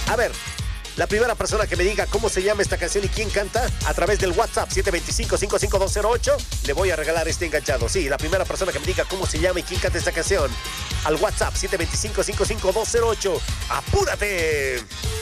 A ver, la primera persona que me diga cómo se llama esta canción y quién canta, a través del WhatsApp 725-55208, le voy a regalar este enganchado. Sí, la primera persona que me diga cómo se llama y quién canta esta canción, al WhatsApp 725-55208. ¡Apúrate!